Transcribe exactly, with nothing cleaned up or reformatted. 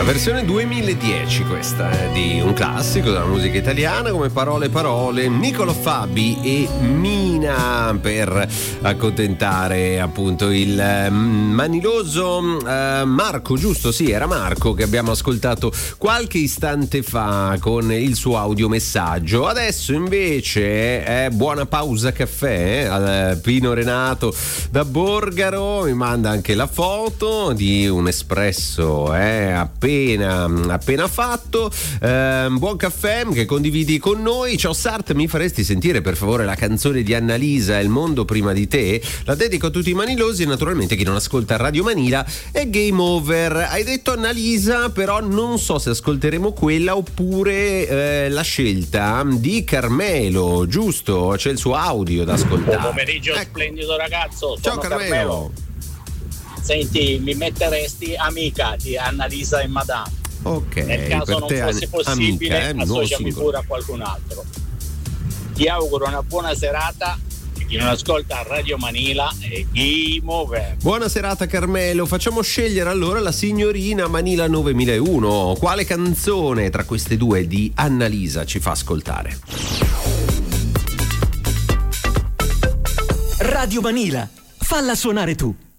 La versione duemiladieci questa è di un classico della musica italiana come Parole Parole, Niccolo Fabi e Mina, per accontentare appunto il maniloso uh, Marco, giusto? Sì, era Marco che abbiamo ascoltato qualche istante fa con il suo audiomessaggio. Adesso invece è buona pausa caffè, al Pino Renato da Borgaro mi manda anche la foto di un espresso eh, appena appena fatto. Eh, buon caffè che condividi con noi. Ciao Sart, mi faresti sentire per favore la canzone di Annalisa, Il mondo prima di te? La dedico a tutti i manilosi e naturalmente chi non ascolta Radio Manila. È game over. Hai detto Annalisa, però non so se ascolteremo quella oppure eh, la scelta di Carmelo, giusto? C'è il suo audio da ascoltare. Buon pomeriggio, ecco. Splendido ragazzo. Ciao Carmelo. Carmelo. Senti, mi metteresti Amica di Annalisa e Madame? Ok, nel caso per non te fosse possibile, amica, eh, associami pure a qualcun altro. Ti auguro una buona serata. Chi non ascolta Radio Manila è game over. Buona serata Carmelo. Facciamo scegliere allora la signorina Manila novemilauno. Quale canzone tra queste due di Annalisa ci fa ascoltare? Radio Manila, falla suonare tu.